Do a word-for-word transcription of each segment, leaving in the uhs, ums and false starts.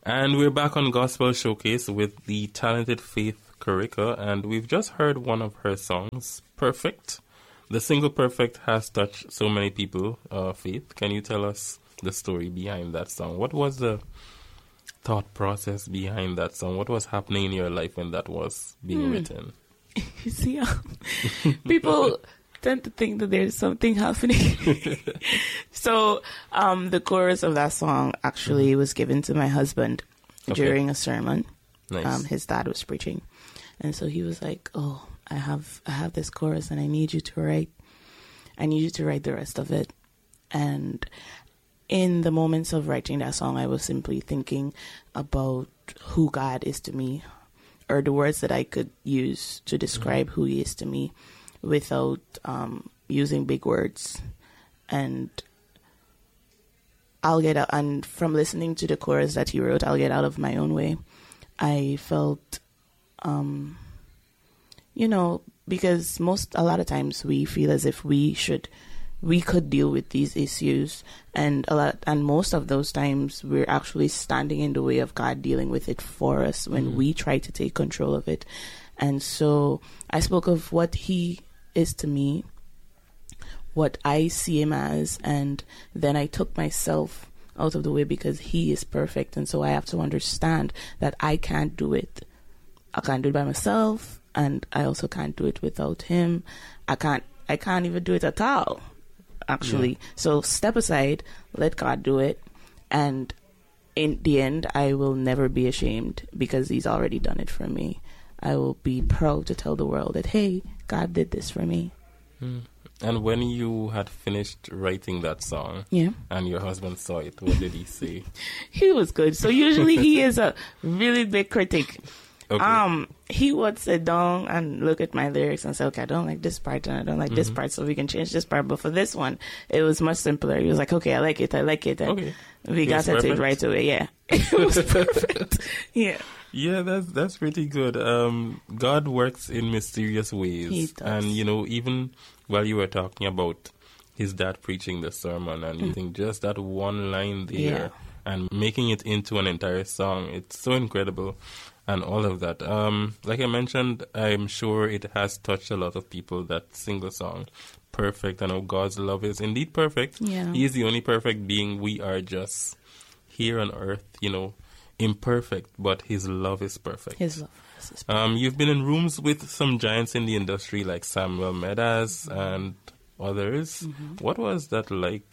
And we're back on Gospel Showcase with the talented Faith Corica, and we've just heard one of her songs, Perfect. The single Perfect has touched so many people. Uh, Faith, can you tell us the story behind that song? What was the thought process behind that song? What was happening in your life when that was being hmm. written? You see, um, people tend to think that there's something happening. So um, the chorus of that song actually was given to my husband okay. during a sermon. Nice. Um, his dad was preaching. And so he was like, oh, I have I have this chorus and I need you to write. I need you to write the rest of it. And in the moments of writing that song, I was simply thinking about who God is to me, or the words that I could use to describe mm-hmm. who he is to me without um, using big words. And I'll get out, and from listening to the chorus that he wrote, I'll get out of my own way. I felt, um, you know, because most, a lot of times we feel as if we should, we could deal with these issues, and a lot, and most of those times we're actually standing in the way of God dealing with it for us when mm-hmm. we try to take control of it. And so I spoke of what he is to me, what I see him as, and then I took myself out of the way because he is perfect, and so I have to understand that I can't do it. I can't do it by myself, and I also can't do it without him. I can't I can't even do it at all, actually. Yeah. So step aside, let God do it, and in the end, I will never be ashamed because he's already done it for me. I will be proud to tell the world that, hey, God did this for me. Mm. And when you had finished writing that song, yeah, and your husband saw it, what did he say? He was good. So usually he is a really big critic. Okay. Um, he would sit down and look at my lyrics and say, okay, I don't like this part and I don't like mm-hmm. this part, so we can change this part. But for this one, it was much simpler. He was like, okay, I like it, I like it. And okay. we it got at it right away. Yeah. It was perfect. Yeah. Yeah, that's that's pretty good. Um, God works in mysterious ways. He does. And, you know, even while you were talking about his dad preaching the sermon, and mm. you think just that one line there yeah. and making it into an entire song, it's so incredible. And all of that. Um, like I mentioned, I'm sure it has touched a lot of people, that single song, Perfect. I know God's love is indeed perfect. Yeah. He is the only perfect being. We are just here on earth, you know, imperfect, but his love is perfect. His love is perfect. Um, you've been in rooms with some giants in the industry like Samuel Medas and others. Mm-hmm. What was that like?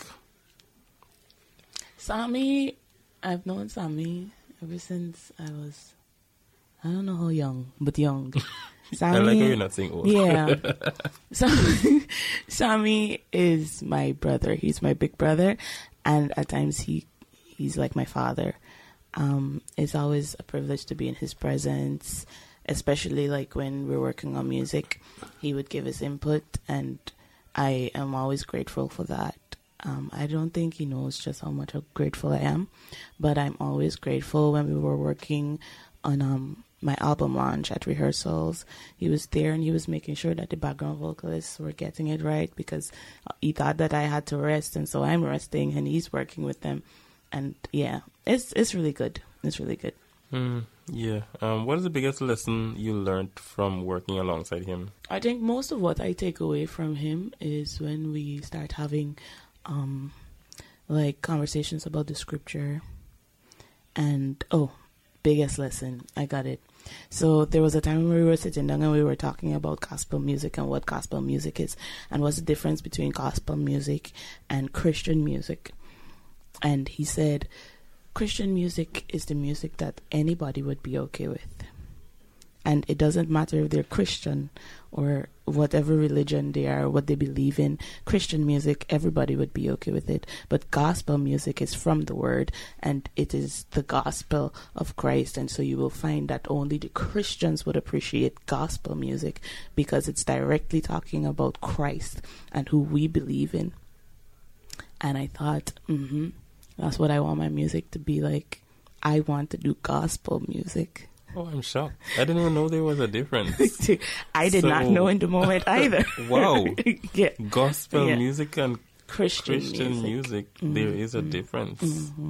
Sammy, I've known Sammy ever since I was, I don't know how young, but young. Sammy, I like how you're not saying old. Yeah. Sammy, Sammy is my brother. He's my big brother. And at times he he's like my father. Um, it's always a privilege to be in his presence, especially like when we're working on music. He would give his input, and I am always grateful for that. Um, I don't think he knows just how much grateful I am, but I'm always grateful. When we were working on um, my album launch at rehearsals, he was there and he was making sure that the background vocalists were getting it right, because he thought that I had to rest, and so I'm resting and he's working with them. And yeah, it's it's really good. It's really good. Mm, yeah. Um, what is the biggest lesson you learned from working alongside him? I think most of what I take away from him is when we start having um, like conversations about the scripture. And oh, biggest lesson, I got it. So there was a time when we were sitting down and we were talking about gospel music and what gospel music is and what's the difference between gospel music and Christian music. And he said, Christian music is the music that anybody would be okay with. And it doesn't matter if they're Christian or whatever religion they are, what they believe in. Christian music, everybody would be okay with it. But gospel music is from the word, and it is the gospel of Christ. And so you will find that only the Christians would appreciate gospel music because it's directly talking about Christ and who we believe in. And I thought, mm-hmm, that's what I want my music to be like. I want to do gospel music. Oh, I'm shocked. I didn't even know there was a difference. I did so, not know in the moment either. Wow. Yeah. Gospel yeah. music and Christian, Christian music, music mm-hmm. there is a difference. Mm-hmm.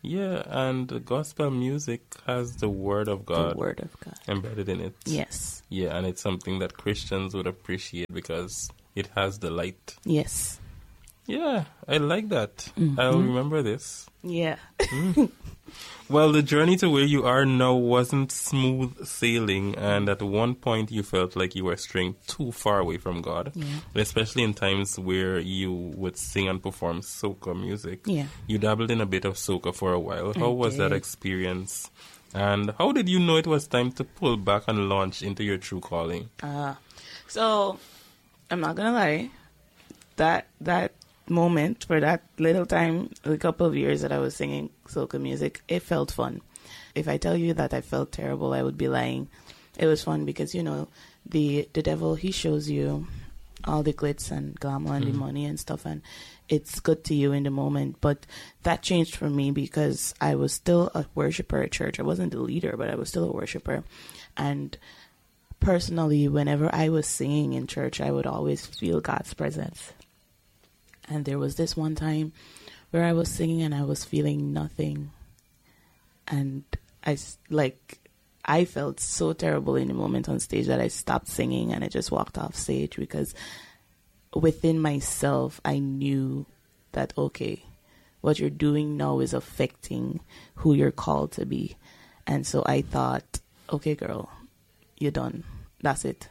Yeah, and gospel music has the word of God, the word of God embedded in it. Yes. Yeah, and it's something that Christians would appreciate because it has the light. Yes. Yeah, I like that. Mm-hmm. I'll remember this. Yeah. Mm. Well, the journey to where you are now wasn't smooth sailing, and at one point you felt like you were straying too far away from God, Yeah. especially in times where you would sing and perform soca music. Yeah. You dabbled in a bit of soca for a while. How I was that did. experience? And how did you know it was time to pull back and launch into your true calling? Uh, so, I'm not going to lie. That, that moment, for that little time, a couple of years that I was singing soca music, it felt fun. If I tell you that I felt terrible, I would be lying. It was fun because, you know, the the devil, he shows you all the glitz and glamour and mm. the money and stuff, and it's good to you in the moment. But that changed for me because I was still a worshiper at church. I wasn't the leader, but I was still a worshiper. And personally, whenever I was singing in church, I would always feel God's presence. And there was this one time where I was singing and I was feeling nothing. And I, like, I felt so terrible in the moment on stage that I stopped singing and I just walked off stage because within myself, I knew that, okay, what you're doing now is affecting who you're called to be. And so I thought, okay, girl, you're done. That's it.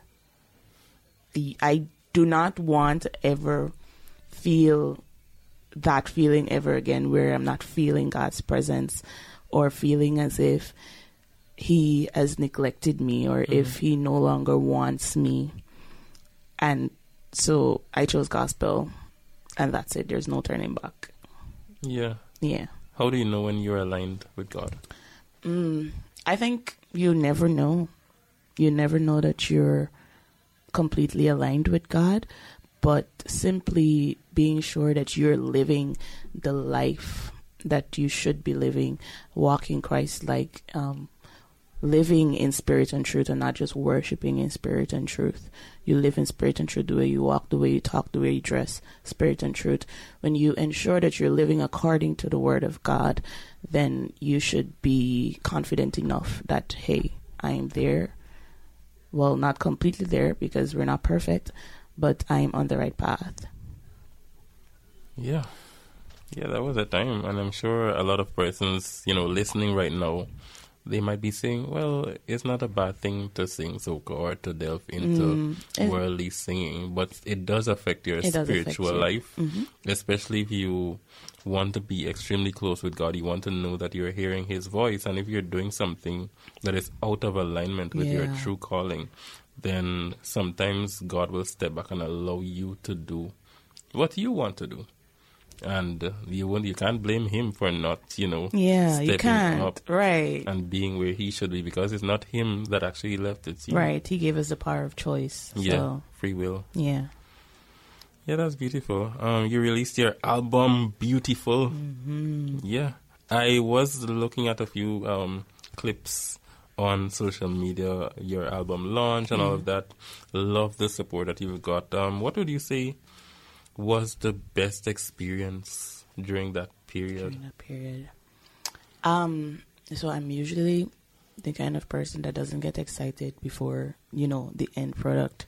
I do not want to ever feel that feeling ever again where I'm not feeling God's presence or feeling as if he has neglected me or mm-hmm. if he no longer wants me. And so I chose gospel and that's it. There's no turning back. Yeah. Yeah. How do you know when you're aligned with God? Mm, I think you never know. You never know that you're completely aligned with God, but simply being sure that you're living the life that you should be living, walking Christ-like, um, living in spirit and truth and not just worshiping in spirit and truth. You live in spirit and truth, the way you walk, the way you talk, the way you dress, spirit and truth. When you ensure that you're living according to the word of God, then you should be confident enough that, hey, I am there. Well, not completely there because we're not perfect, but I'm on the right path. Yeah. Yeah, that was a time. And I'm sure a lot of persons, you know, listening right now, they might be saying, well, it's not a bad thing to sing soca or to delve into mm, worldly singing, but it does affect your spiritual affect life, mm-hmm. especially if you want to be extremely close with God. You want to know that you're hearing his voice. And if you're doing something that is out of alignment with yeah. your true calling, then sometimes God will step back and allow you to do what you want to do. And uh, you won't, you can't blame him for not, you know, yeah, stepping you can't. up right. and being where he should be, because it's not him that actually left it. You. Right. He gave us the power of choice. Yeah. So. Free will. Yeah. Yeah, that's beautiful. Um, you released your album, Beautiful. Mm-hmm. Yeah. I was looking at a few um, clips on social media, your album launch and mm. all of that. Love the support that you've got. Um, what would you say was the best experience during that period? During that period. Um, so I'm usually the kind of person that doesn't get excited before, you know, the end product.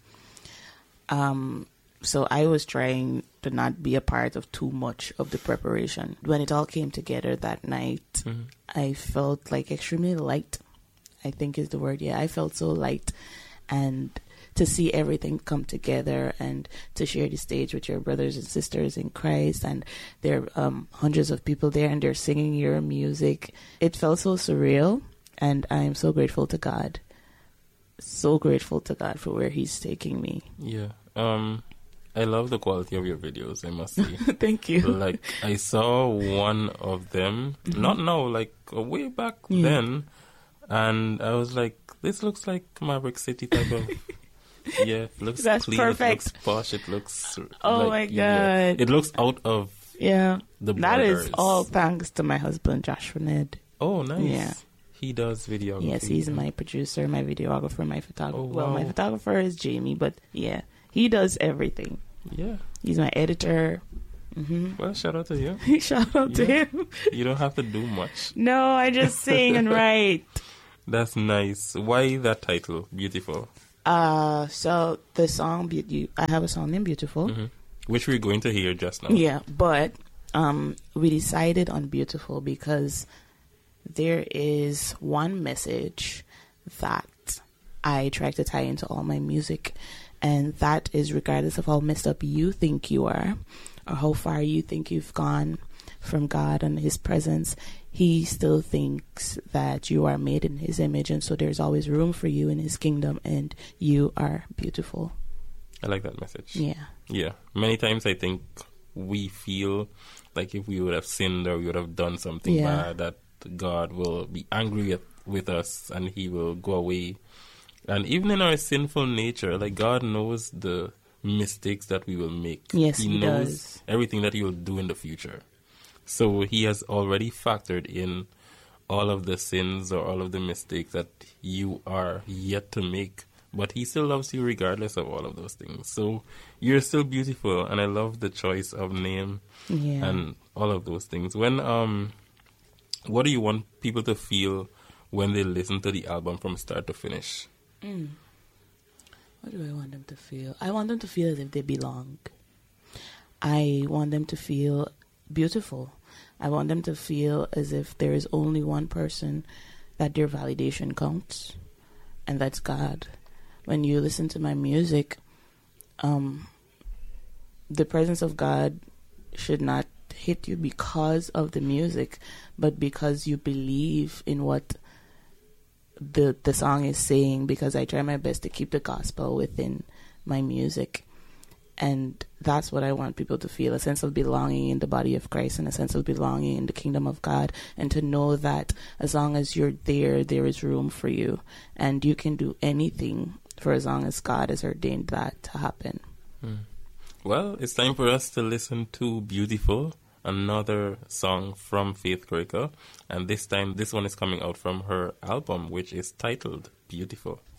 Um, so I was trying to not be a part of too much of the preparation. When it all came together that night, mm-hmm. I felt like extremely light, I think is the word. Yeah, I felt so light. And to see everything come together and to share the stage with your brothers and sisters in Christ, and there are um, hundreds of people there and they're singing your music. It felt so surreal, and I am so grateful to God. So grateful to God for where he's taking me. Yeah. Um, I love the quality of your videos, I must say. Thank you. Like, I saw one of them, mm-hmm. not now, like way back yeah. then, and I was like, this looks like Maverick City type of... Yeah, it looks That's clean, perfect. It looks posh, it looks... Oh like, my God. Yeah, it looks out of yeah. the That borders. is all thanks to my husband, Joshua Ned. Oh, nice. Yeah. He does videography. Yes, he's my producer, my videographer, my photographer. Oh, wow. Well, my photographer is Jamie, but yeah, he does everything. Yeah. He's my editor. Mm-hmm. Well, shout out to you. Shout out to Yeah. him. You don't have to do much. No, I just sing and write. That's nice. Why that title, Beautiful? Uh, so the song, Be- you, I have a song named Beautiful. Mm-hmm. Which we're going to hear just now. Yeah, but um, we decided on Beautiful because there is one message that I try to tie into all my music, and that is regardless of how messed up you think you are or how far you think you've gone from God and His presence, He still thinks that you are made in His image, and so there's always room for you in His kingdom, and you are beautiful. I like that message. Yeah. Yeah. Many times I think we feel like if we would have sinned or we would have done something Yeah. bad, that God will be angry with, with us and He will go away. And even in our sinful nature, like God knows the mistakes that we will make. Yes, He He knows does. everything that He will do in the future. So He has already factored in all of the sins or all of the mistakes that you are yet to make. But He still loves you regardless of all of those things. So you're still beautiful, and I love the choice of name Yeah. and all of those things. When um, what do you want people to feel when they listen to the album from start to finish? Mm. What do I want them to feel? I want them to feel as if they belong. I want them to feel beautiful. I want them to feel as if there is only one person that their validation counts, and that's God. When you listen to my music, um, the presence of God should not hit you because of the music, but because you believe in what the the song is saying, because I try my best to keep the gospel within my music. And that's what I want people to feel, a sense of belonging in the body of Christ and a sense of belonging in the kingdom of God, and to know that as long as you're there, there is room for you, and you can do anything for as long as God has ordained that to happen. Hmm. Well, it's time for us to listen to Beautiful, another song from Faith Corica, and this time this one is coming out from her album, which is titled Beautiful.